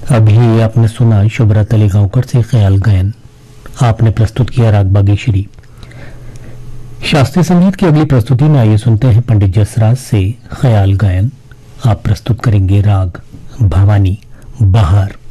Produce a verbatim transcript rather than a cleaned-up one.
अभी आपने सुना शुभ्रा तलेगांवकर से ख्याल गायन। आपने प्रस्तुत किया राग बागेश्वरी। शास्त्रीय संगीत की अगली प्रस्तुति में आइए सुनते हैं पंडित जसराज से ख्याल गायन। आप प्रस्तुत करेंगे राग भवानी बहार।